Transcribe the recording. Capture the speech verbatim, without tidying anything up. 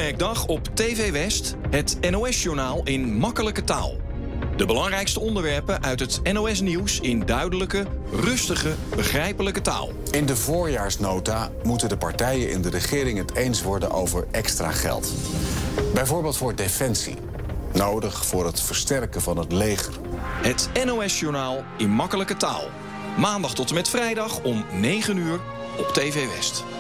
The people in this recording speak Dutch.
werkdag op T V West het N O S-journaal in makkelijke taal. De belangrijkste onderwerpen uit het N O S-nieuws in duidelijke, rustige, begrijpelijke taal. In de voorjaarsnota moeten de partijen in de regering het eens worden over extra geld. Bijvoorbeeld voor defensie. Nodig voor het versterken van het leger. Het N O S-journaal in makkelijke taal. Maandag tot en met vrijdag om negen uur op T V West.